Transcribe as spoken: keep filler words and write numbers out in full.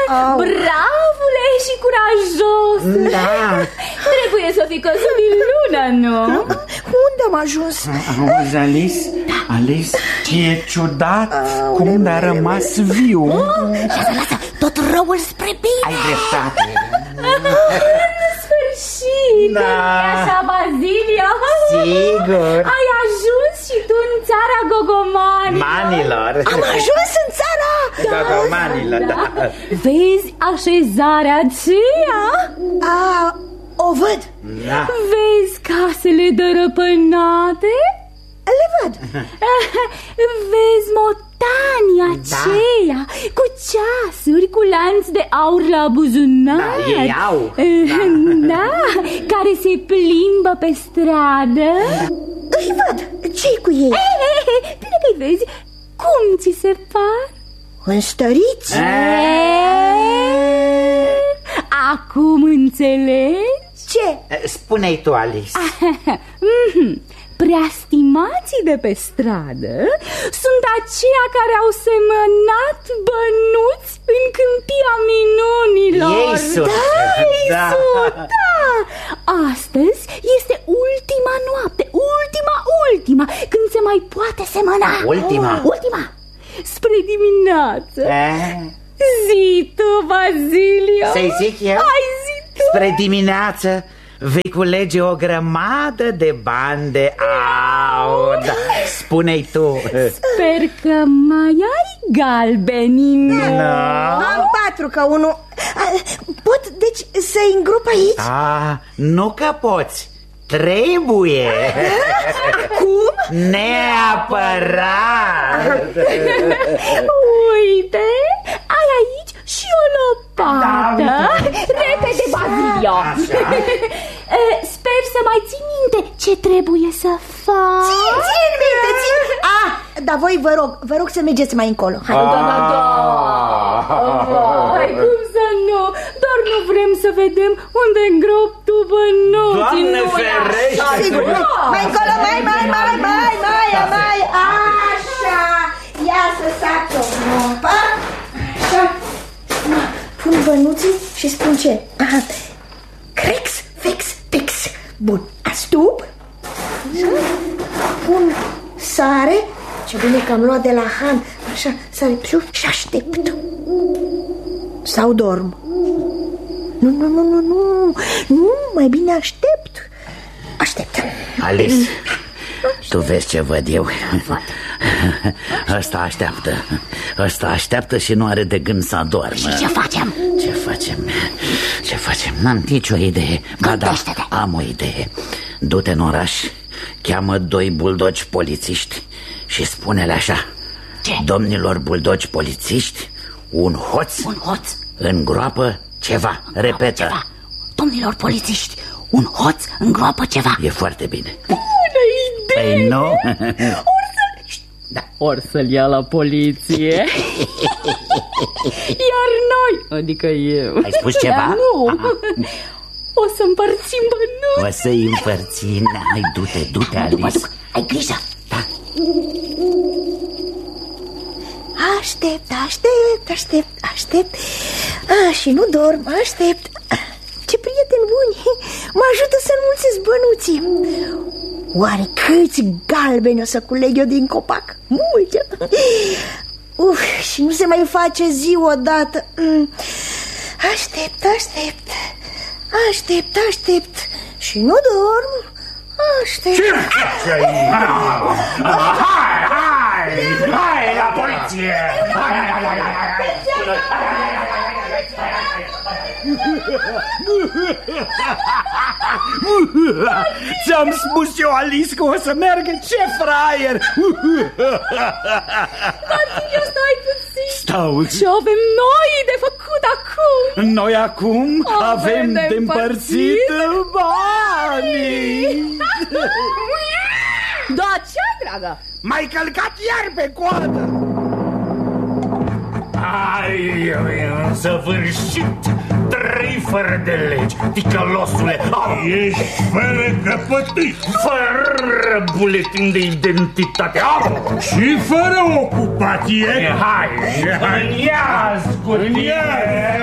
Au. Bravule și curajos. Da. Trebuie să fi căzut din lună, nu? Unde am ajuns? Auzi, Alice? Alice, ce e ciudat. Aoleu, cum de-a rămas viu. Lasă, lasă, tot răul spre bine. Ai dreptate. În sfârșit, Da. nu-i așa, Bazilio? Sigur. Ai ajuns și tu în țara Gogomanilor. Manilor. Am ajuns în țara Gogomanilor, da. Vezi așezarea aceea? A, o văd. Da. Vezi casele dărăpânate? Le văd. Vezi motanii aceia cu ceasuri, cu lanț de aur la buzunar. Da, ei au. Da, care se plimbă pe stradă. Îi văd. Ce-i cu ei? Bine că-i vezi. Cum ți se par? Înstăriți? Acum înțelegi? Ce? Spune-i tu, Alice. Preastimații de pe stradă sunt aceia care au semănat bănuți în câmpia minunilor. Ei sunt. Da, ei Da. sunt, da. Astăzi este ultima noapte, ultima, ultima, când se mai poate semăna. Ultima? Ultima. Spre dimineață. Eh? Zi tu, Bazilio. Să-i zic eu? Hai, zi tu. Spre dimineață vei culege o grămadă de bani de aur. Da. Spune-i tu. Sper că mai ai galbeni, nu? Am patru ca unul. A, pot, deci, să-i îngrop aici? Ah, nu că poți. Trebuie. Cum? Neapărat. Uite, ai aici și o lopată. Da, Repede, Bazilio. Sper să mai ții minte ce trebuie să faci. Țin, țin minte, țin. Ah, dar voi vă rog, vă rog să mergeți mai încolo. Hai. Da, da, da. Hai, cum să nu? Doar nu vrem să vedem unde îngrop tu bănuții. Doamne nu-i ferește! așa? Sigur, mai încolo, mai, mai, mai, mai, mai, mai, așa. Ia să sac o groapă. Așa. Pun bănuții și spun ce? Aha. Crex, fex, tex. Bun, astup. Pun sare. Ce bine că am luat de la Han. Așa, sare și aștept. Sau dorm. Nu, nu, nu, nu, nu. Nu, mai bine aștept. Aștept. Alice, tu vezi ce văd eu? Ăsta așteaptă. Ăsta așteaptă și nu are de gând să adormă. Și ce facem? Ce facem? Ce facem? N-am nicio idee. Ba da, am o idee. Du-te în oraș, cheamă doi buldogi polițiști și spune-le așa. Ce? Domnilor buldogi polițiști, un hoț, Un hoț. îngroapă ceva. Repetă. Ceva. Domnilor polițiști, un hoț îngroapă ceva. E foarte bine. Bună idee! Păi nu? Da, or să-l ia la poliție. Iar noi, adică eu. Ai spus ceva? Dar nu. O să împărțim bănuți. O să-i împărțim. Hai, du-te, du-te, Alice. Ai grijă. Da. Aștept, aștept, aștept, aștept. A, și nu dorm, aștept. Ce prieteni buni. Mă ajută să înmulțesc bănuții. Oare câți galbeni o să culeg eu din copac? Multe. Uf, și nu se mai face zi odată. Aștept, aștept. Aștept, aștept. Și nu dorm. Aștept. Ce faci aici? Hai, hai! Hai la poliție! Hai, hai, hai, hai, hai! Ți-am spus eu, Alice, că o să meargă. Ce fraier! Bazilio, stai puțin. Stau. Ce avem noi de făcut acum? Noi acum avem, Avem de de împărțit banii. Da, ce, dragă? M-ai călcat iar pe coadă. Ai, în săvârșit, trei fără de legi, ticălosule. Ești fără căpătâi, fără buletin de identitate. Și fără ocupație. Hai, hai, ia, scutie.